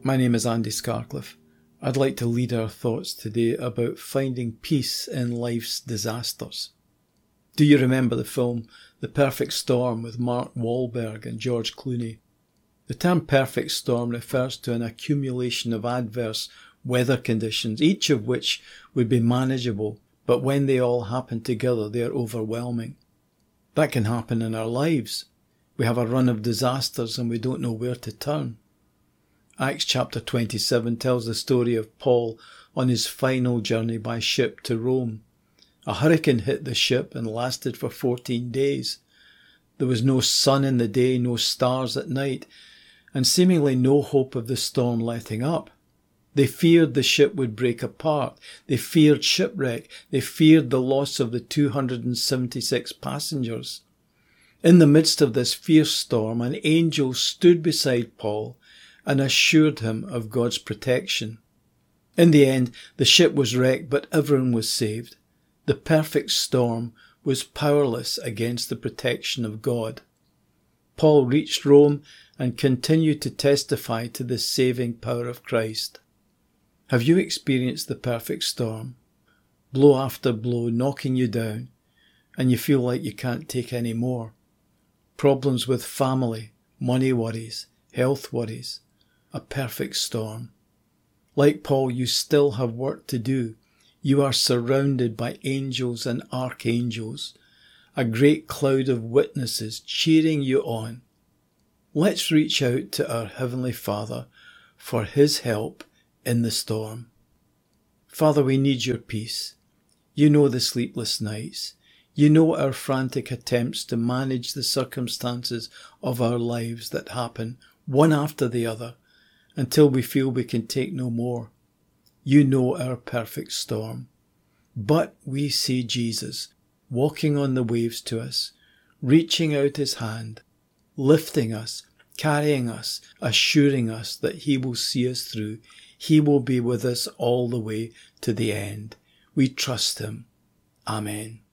My name is Andy Scarcliffe. I'd like to lead our thoughts today about finding peace in life's disasters. Do you remember the film The Perfect Storm with Mark Wahlberg and George Clooney? The term perfect storm refers to an accumulation of adverse weather conditions, each of which would be manageable, but when they all happen together, they are overwhelming. That can happen in our lives. We have a run of disasters and we don't know where to turn. Acts chapter 27 tells the story of Paul on his final journey by ship to Rome. A hurricane hit the ship and lasted for 14 days. There was no sun in the day, no stars at night, and seemingly no hope of the storm letting up. They feared the ship would break apart. They feared shipwreck. They feared the loss of the 276 passengers. In the midst of this fierce storm, an angel stood beside Paul and assured him of God's protection. In the end, the ship was wrecked, but everyone was saved. The perfect storm was powerless against the protection of God. Paul reached Rome and continued to testify to the saving power of Christ. Have you experienced the perfect storm? Blow after blow knocking you down, and you feel like you can't take any more. Problems with family, money worries, health worries. A perfect storm. Like Paul, you still have work to do. You are surrounded by angels and archangels, a great cloud of witnesses cheering you on. Let's reach out to our Heavenly Father for His help in the storm. Father, we need your peace. You know the sleepless nights. You know our frantic attempts to manage the circumstances of our lives that happen one after the other, until we feel we can take no more. You know our perfect storm. But we see Jesus walking on the waves to us, reaching out his hand, lifting us, carrying us, assuring us that he will see us through. He will be with us all the way to the end. We trust him. Amen.